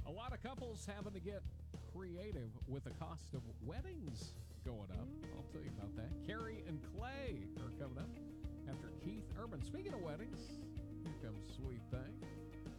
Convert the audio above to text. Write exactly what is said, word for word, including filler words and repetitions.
A lot of couples having to get creative with the cost of weddings going up. I'll tell you about that. Carrie and Clay are coming up after Keith Urban. Speaking of weddings, here comes Sweet Thing.